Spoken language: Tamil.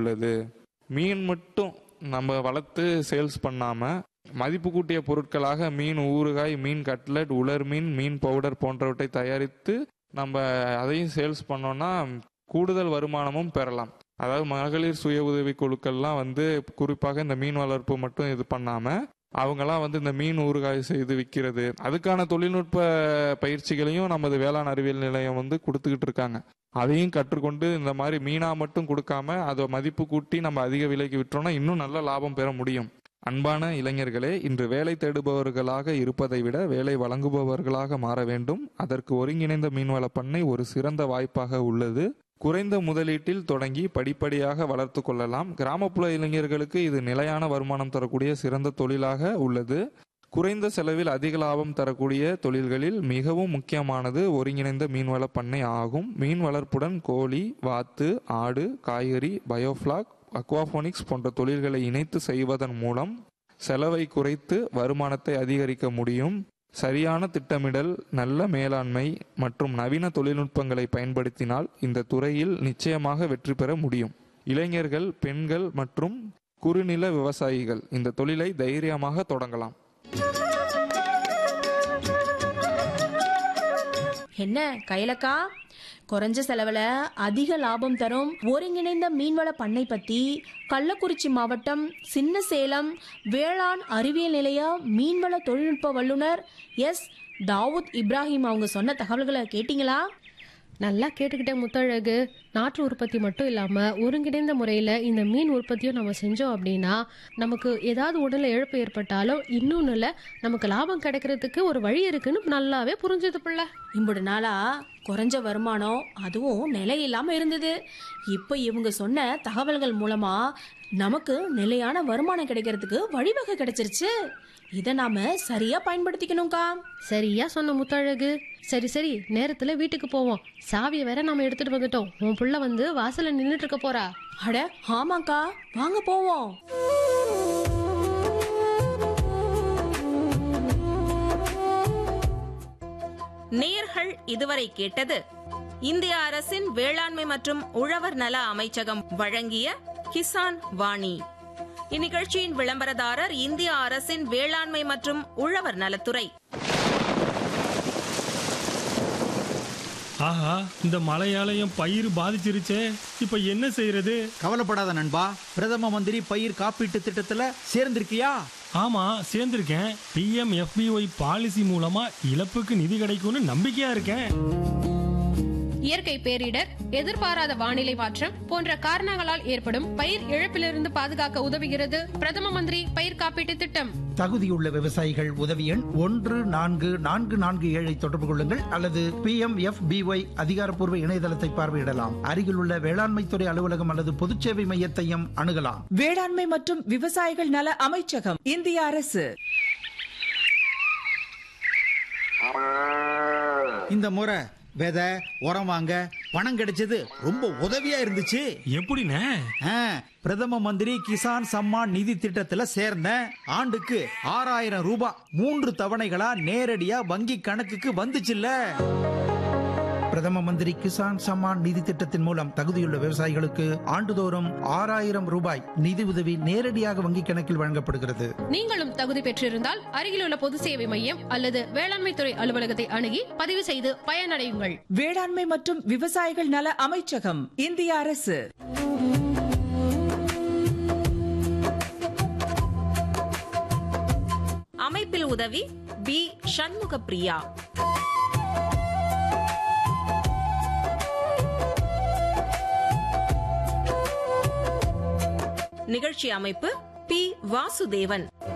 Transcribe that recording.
உள்ளது. மீன் மட்டும் நம்ம வளர்த்து சேல்ஸ் பண்ணாமல் மதிப்பு கூட்டிய பொருட்களாக மீன் ஊறுகாய், மீன் கட்லட், உலர் மீன், மீன் பவுடர் போன்றவற்றை தயாரித்து நம்ம அதையும் சேல்ஸ் பண்ணோன்னா கூடுதல் வருமானமும் பெறலாம். அதாவது மகளிர் சுய உதவி குழுக்கள்லாம் குறிப்பாக இந்த மீன் வளர்ப்பு மட்டும் இது பண்ணாமல் அவங்கெல்லாம் இந்த மீன் ஊறுகாய் செய்து விற்கிறது, அதுக்கான தொழில்நுட்ப பயிற்சிகளையும் நமது வேளாண் அறிவியல் நிலையம் கொடுத்துக்கிட்டு இருக்காங்க. அதையும் கற்றுக்கொண்டு இந்த மாதிரி மீனா மட்டும் கொடுக்காம அதை மதிப்பு கூட்டி நம்ம அதிக விலைக்கு விற்றோம்னா இன்னும் நல்ல லாபம் பெற முடியும். அன்பான இளைஞர்களே, இன்று வேலை தேடுபவர்களாக இருப்பதை விட வேலை வழங்குபவர்களாக மாற வேண்டும். அதற்கு ஒருங்கிணைந்த மீன்வள பண்ணை ஒரு சிறந்த வாய்ப்பாக உள்ளது. குறைந்த முதலீட்டில் தொடங்கி படிப்படியாக வளர்த்து கொள்ளலாம். கிராமப்புற இளைஞர்களுக்கு இது நிலையான வருமானம் தரக்கூடிய சிறந்த தொழிலாக உள்ளது. குறைந்த செலவில் அதிக லாபம் தரக்கூடிய தொழில்களில் மிகவும் முக்கியமானது ஒருங்கிணைந்த மீன்வள பண்ணை ஆகும். மீன் வளர்ப்புடன் கோழி, வாத்து, ஆடு, காய்கறி, பயோஃப்ளாக், அக்வாபோனிக்ஸ் போன்ற தொழில்களை இணைத்து செய்வதன் மூலம் செலவை குறைத்து வருமானத்தை அதிகரிக்க முடியும். சரியான திட்டமிடல், நல்ல மேலாண்மை மற்றும் நவீன தொழில்நுட்பங்களை பயன்படுத்தினால் இந்த துறையில் நிச்சயமாக வெற்றி பெற முடியும். இளைஞர்கள், பெண்கள் மற்றும் குறுநில விவசாயிகள் இந்த தொழிலை தைரியமாக தொடங்கலாம். என்ன கைலக்கா, குறைஞ்ச செலவுல அதிக லாபம் தரும் ஒருங்கிணைந்த மீன்வள பண்ணை பத்தி கள்ளக்குறிச்சி மாவட்டம் சின்னசேலம் வேளாண் அறிவியல் நிலைய மீன்வள தொழில்நுட்ப வல்லுநர் எஸ் தாவூத் இப்ராஹிம் அவங்க சொன்ன தகவல்களை கேட்டீங்களா? நல்லா கேட்டுக்கிட்டேன் முத்தழகு. நாற்று உற்பத்தி மட்டும் இல்லாமல் ஒருங்கிணைந்த முறையில் இந்த மீன் உற்பத்தியும் நம்ம செஞ்சோம் அப்படின்னா நமக்கு ஏதாவது உடலில் இழப்பு ஏற்பட்டாலும் இன்னொன்னுல நமக்கு லாபம் கிடைக்கிறதுக்கு ஒரு வழி இருக்குன்னு நல்லாவே புரிஞ்சது பிள்ளை. இம்புடு நாளா குறைஞ்ச வருமானம், அதுவும் நிலை இல்லாம இருந்தது. இப்ப இவங்க சொன்ன தகவல்கள் மூலமா நமக்கு நிலையான வருமானம் கிடைக்கிறதுக்கு வழிவகை கிடைச்சிருச்சு. இதை நாம சரியா பயன்படுத்திக்கணும்க்கா. சரியா சொன்ன முத்தழகு. சரி சரி, நேரத்துல வீட்டுக்கு போவோம். சாவியை வேற நாம எடுத்துட்டு வந்துட்டோம். உன் புள்ள வாசல்ல நின்னுட்டு இருக்க போறா. அட ஆமாக்கா, வாங்க போவோம். நேயர்கள் இதுவரை கேட்டது இந்திய அரசின் வேளாண்மை மற்றும் உழவர் நல அமைச்சகம் வழங்கிய கிசான் வாணி. இந்நிகழ்ச்சியின் விளம்பரதாரர் இந்திய அரசின் வேளாண்மை மற்றும் உழவர் நலத்துறை. ஆஹா, இந்த மழையாலயம் பயிர் பாதிச்சிருச்சே, இப்ப என்ன செய்யறது? கவலைப்படாத நண்பா, பிரதம மந்திரி பயிர் காப்பீட்டு திட்டத்துல சேர்ந்திருக்கியா? ஆமா, சேர்ந்திருக்கேன். PMFBY பாலிசி மூலமா இழப்புக்கு நிதி கிடைக்கும்னு நம்பிக்கையா இருக்கேன். இயற்கை பேரிடர், எதிர்பாராத வானிலை மாற்றம் போன்ற காரணங்களால் ஏற்படும் பயிர் இழப்பிலிருந்து பாதுகாக்க உதவுகிறது பிரதம மந்திரி பயிர் காப்பீட்டு திட்டம். தகுதியுள்ள விவசாயிகள் உதவி எண் 14447 தொடர்பு கொள்ளுங்கள் அல்லது PMFBY அதிகாரப்பூர்வ இணையதளத்தை பார்வையிடலாம். அருகிலுள்ள வேளாண்மை துறை அலுவலகம் அல்லது பொதுச்சேவை மையத்தையும் அணுகலாம். வேளாண்மை மற்றும் விவசாயிகள் நல அமைச்சகம், இந்திய அரசு. இந்த முறை விதை, உரம் வாங்க பணம் கிடைச்சது ரொம்ப உதவியா இருந்துச்சு. எப்படிண்ணே? பிரதம மந்திரி கிசான் சம்மான் நிதி திட்டத்துல சேர்ந்தேன். ஆண்டுக்கு 6000 ரூபாய் 3 தவணைகளா நேரடியா வங்கி கணக்குக்கு வந்துச்சுல்ல. பிரதம மந்திரி கிசான் சம்மான் நிதி திட்டத்தின் மூலம் தகுதியுள்ள விவசாயிகளுக்கு ஆண்டுதோறும் 6000 ரூபாய் நிதி உதவி நேரடியாக வங்கி கணக்கில் வழங்கப்படுகிறது. நீங்களும் தகுதி பெற்றிருந்தால் அருகிலுள்ள பொது சேவை மையம் அல்லது வேளாண்மை துறை அலுவலகத்தை அணுகி பதிவு செய்து பயனடையுங்கள். வேளாண்மை மற்றும் விவசாயிகள் நல அமைச்சகம், இந்திய அரசு. அமைப்பில் உதவி பி. சண்முகப்பிரியா. நிகழ்ச்சி அமைப்பு பி. வாசுதேவன்.